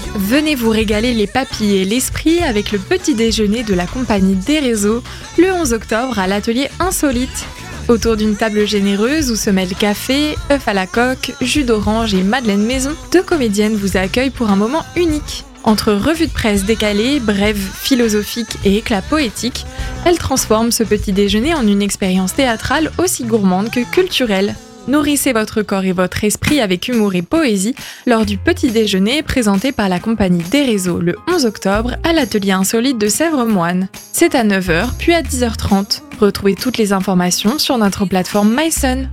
Venez vous régaler les papilles et l'esprit avec le petit déjeuner de la compagnie des réseaux le 11 octobre à l'atelier Insolite. Autour d'une table généreuse où se mêlent café, œufs à la coque, jus d'orange et madeleine maison, 2 comédiennes vous accueillent pour un moment unique. Entre revues de presse décalées, brèves philosophiques et éclats poétiques, elles transforment ce petit déjeuner en une expérience théâtrale aussi gourmande que culturelle. Nourrissez votre corps et votre esprit avec humour et poésie lors du petit déjeuner présenté par la compagnie des réseaux le 11 octobre à l'atelier Insolite de Sèvres-Moine. C'est à 9h puis à 10h30. Retrouvez toutes les informations sur notre plateforme MySun.